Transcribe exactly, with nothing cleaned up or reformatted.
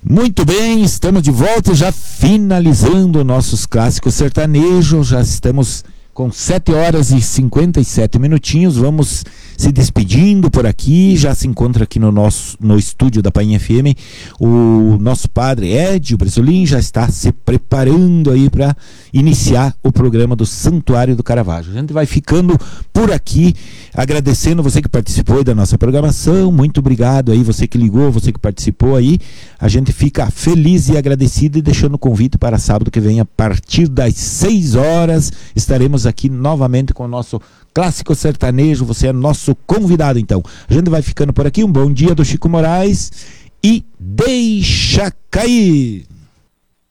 Muito bem, estamos de volta, já finalizando nossos clássicos sertanejos, já estamos com sete horas e cinquenta e sete minutinhos, vamos se despedindo por aqui, já se encontra aqui no nosso no estúdio da Painha F M o nosso padre Edio Bresolim, já está se preparando aí para iniciar o programa do Santuário do Caravaggio. A gente vai ficando por aqui, agradecendo você que participou aí da nossa programação, muito obrigado aí, você que ligou, você que participou aí, a gente fica feliz e agradecido e deixando o convite para sábado que vem a partir das seis horas, estaremos aqui novamente com o nosso clássico sertanejo, você é nosso convidado então. A gente vai ficando por aqui, um bom dia do Chico Moraes e deixa cair!